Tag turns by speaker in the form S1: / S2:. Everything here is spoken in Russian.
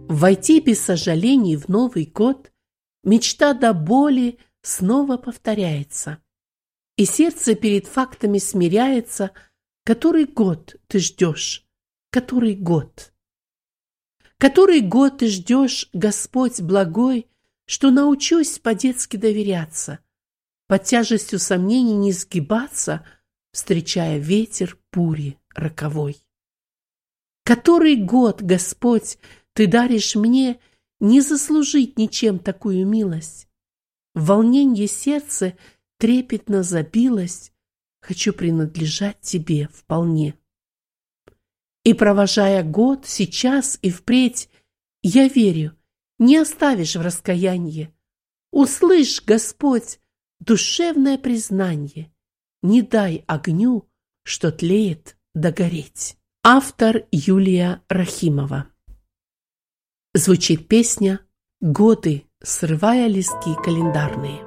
S1: Войти без сожалений в Новый год, мечта до боли снова повторяется. И сердце перед фактами смиряется. Который год ты ждешь? Который год? Который год ты ждешь, Господь благой, что научусь по-детски доверяться, под тяжестью сомнений не сгибаться, встречая ветер бури роковой? Который год, Господь, ты даришь мне не заслужить ничем такую милость? В волненье сердце трепетно забилось, хочу принадлежать тебе вполне. И провожая год, сейчас и впредь, я верю, не оставишь в раскаянье. Услышь, Господь, душевное признание, не дай огню, что тлеет, догореть. Автор Юлия Рахимова. Звучит песня «Годы, срывая листки календарные».